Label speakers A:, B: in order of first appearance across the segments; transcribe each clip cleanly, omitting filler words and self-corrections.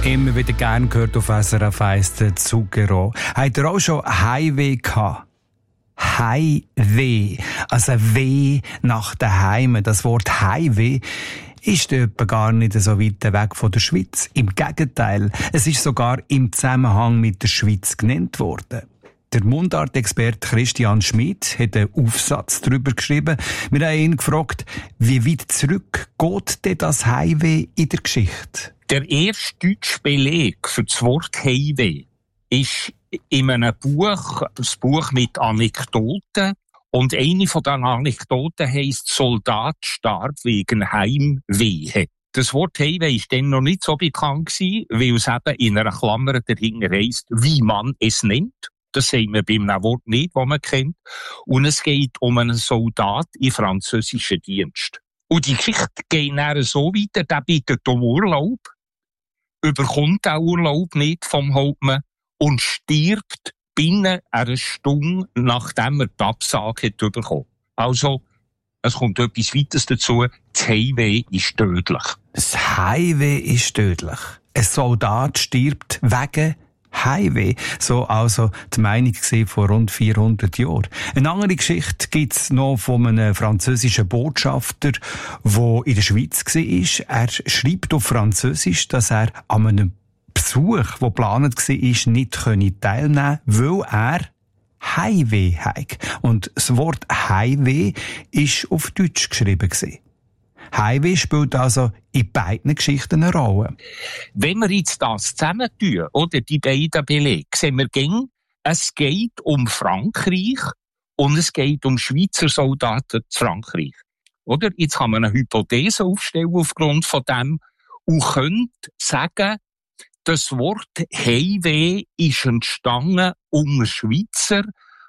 A: Immer wieder gern gehört auf SRF 1 der Zucchero. Habt ihr auch schon Heimweh gehabt? Heimweh. Also Weh nach daheim. Das Wort Heimweh ist etwa gar nicht so weit weg von der Schweiz. Im Gegenteil, es ist sogar im Zusammenhang mit der Schweiz genannt worden. Der Mundartexperte Christian Schmid hat einen Aufsatz darüber geschrieben. Wir haben ihn gefragt, wie weit zurück geht denn das Heimweh in der Geschichte?
B: Der erste deutsche Beleg für das Wort Heimweh ist in einem Buch, das Buch mit Anekdoten. Und eine von den Anekdoten heisst, Soldat starb wegen Heimweh. Das Wort Heimweh war dann noch nicht so bekannt gewesen, weil es eben in einer Klammer dahinter heisst, wie man es nennt. Das sagen wir bei einem Wort nicht, das man kennt. Und es geht um einen Soldat in französischen Dienst. Und die Geschichte geht dann so weiter, der bittet um Urlaub, überkommt den Urlaub nicht vom Hauptmann und stirbt binnen einer Stunde, nachdem er die Absage hat bekommen. Also, es kommt etwas weiteres dazu. Das Heimweh ist tödlich.
A: Das Heimweh ist tödlich. Ein Soldat stirbt wegen Heimweh. So also die Meinung vor rund 400 Jahren. Eine andere Geschichte gibt's noch von einem französischen Botschafter, der in der Schweiz war. Er schreibt auf Französisch, dass er an einem Besuch, der geplant war, nicht teilnehmen konnte, weil er Heimweh hat. Und das Wort Heimweh ist auf Deutsch geschrieben. Heimweh spielt also in beiden Geschichten eine Rolle.
B: Wenn wir jetzt das zusammentun, oder die beiden Belege, sehen wir gern, es geht um Frankreich und es geht um Schweizer Soldaten zu Frankreich. Oder? Jetzt kann man eine Hypothese aufstellen aufgrund von dem und könnte sagen, das Wort Heimweh ist entstanden unter Schweizer,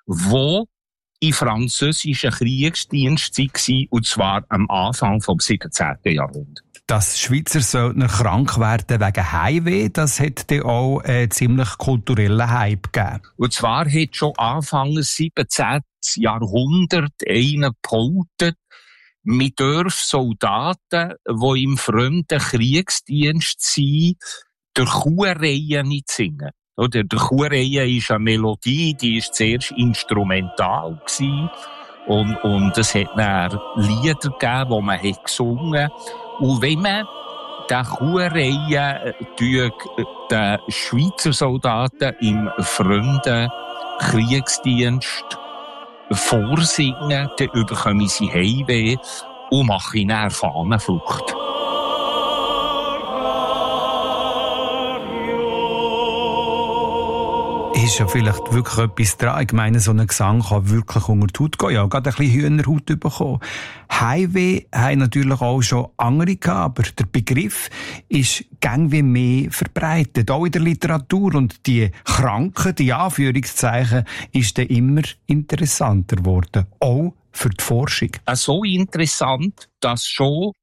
B: die in französischen Kriegsdienst waren, und zwar am Anfang vom 17. Jahrhundert.
A: Dass Schweizer Söldner krank werden wegen Heimweh, das hat dann auch einen ziemlich kulturellen Hype gegeben.
B: Und zwar hat schon Anfang des 17. Jahrhundert einer behauptet, man dürfe Soldaten, die im fremden Kriegsdienst sind, der Kuhreihe nicht singen. Oder der Kuhreihe ist eine Melodie, die ist zuerst instrumental gewesen. Und es hat dann Lieder gegeben, die man hat gesungen. Und wenn man den Kuhreihe den Schweizer Soldaten im fremden Kriegsdienst vorsingen, dann bekommen sie Heimweh und machen dann Fahnenflucht.
A: Ist ja vielleicht wirklich etwas dran. Ich meine, so ein Gesang kann wirklich unter die Haut gehen. Ja, gerade ein bisschen Hühnerhaut bekommen. Heimweh haben natürlich auch schon andere gehabt, aber der Begriff ist gäng wie mehr verbreitet. Auch in der Literatur. Und die Kranken, die Anführungszeichen, ist dann immer interessanter geworden. Auch für die Forschung.
B: So interessant, dass schon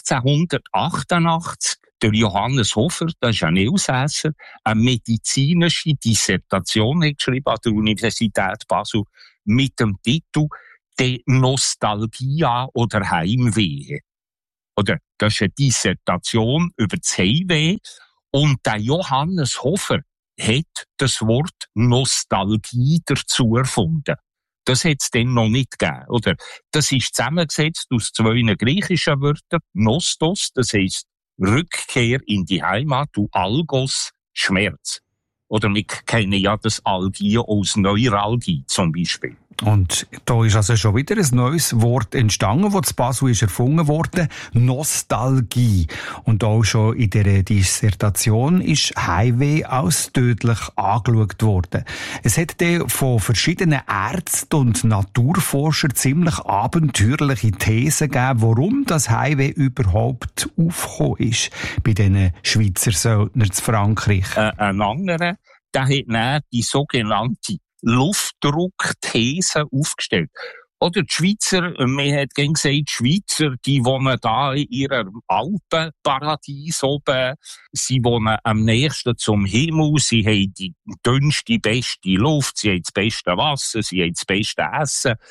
B: 1688 der Johannes Hofer, das ist ein Elsässer, eine medizinische Dissertation hat geschrieben an der Universität Basel mit dem Titel «De Nostalgia oder Heimweh». Oder, das ist eine Dissertation über das Heimweh. Und der Johannes Hofer hat das Wort Nostalgie dazu erfunden. Das hat es dann noch nicht gegeben, oder? Das ist zusammengesetzt aus zwei griechischen Wörtern. Nostos, das heisst Rückkehr in die Heimat, und Algos, Schmerz. Oder wir kennen ja das Algie aus Neuralgie zum Beispiel.
A: Und da ist also schon wieder ein neues Wort entstanden, das in Basel ist erfunden wurde. Nostalgie. Und auch schon in der Dissertation ist Heimweh als tödlich angeschaut worden. Es hat dann von verschiedenen Ärzten und Naturforschern ziemlich abenteuerliche Thesen gegeben, warum das Heimweh überhaupt aufgekommen ist bei diesen Schweizer Söldnern zu Frankreich.
B: Ein anderer, der hat dann die sogenannte Luftdruckthese aufgestellt. Oder die Schweizer, man hat gern gesagt, die Schweizer, die wohnen da in ihrem Alpenparadies oben, sie wohnen am nächsten zum Himmel, sie haben die dünnste, beste Luft, sie haben das beste Wasser, sie haben das beste Essen.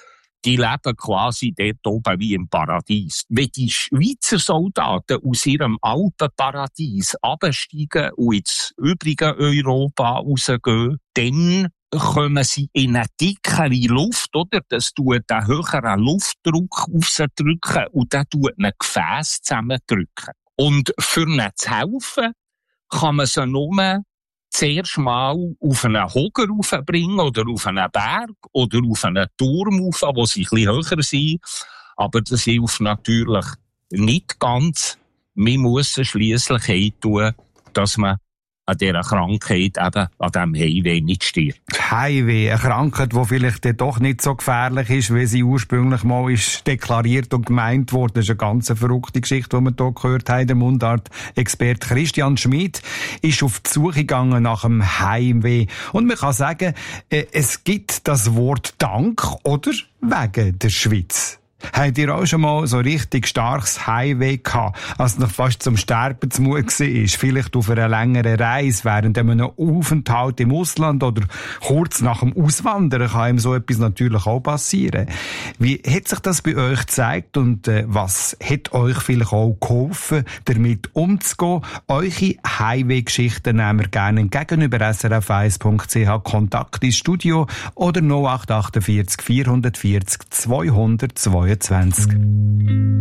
B: die leben quasi dort oben wie im Paradies. Wenn die Schweizer Soldaten aus ihrem Alpenparadies absteigen und ins übrige Europa rausgehen, dann kommen sie in eine dickere Luft, oder? Das tut einen höheren Luftdruck aufdrücken und das tut ein Gefäß zusammendrücken. Und für ihnen zu helfen, kann man sie nur zuerst mal auf einen Hocker raufbringen oder auf einen Berg oder auf einen Turm rauf, wo sie ein bisschen höher sind. Aber das hilft natürlich nicht ganz. Man muss sie schliesslich eintun, dass man an dieser Krankheit, eben an diesem Heimweh nicht stirbt.
A: Heimweh, eine Krankheit, die vielleicht doch nicht so gefährlich ist, wie sie ursprünglich mal ist deklariert und gemeint wurde. Das ist eine ganz verrückte Geschichte, die wir hier gehört haben. Der Mundart-Experte Christian Schmid ist auf die Suche gegangen nach dem Heimweh. Und man kann sagen, es gibt das Wort Dank oder wegen der Schweiz. Habt ihr auch schon mal so richtig starkes Heimweh gehabt, als noch fast zum Sterben zumute war? Vielleicht auf einer längeren Reise, während einem Aufenthalt im Ausland oder kurz nach dem Auswandern kann ihm so etwas natürlich auch passieren. Wie hat sich das bei euch gezeigt und was hat euch vielleicht auch geholfen, damit umzugehen? Eure Heimweh-Geschichten nehmen wir gerne entgegen über srf1.ch Kontakt ins Studio oder 0848 440 222.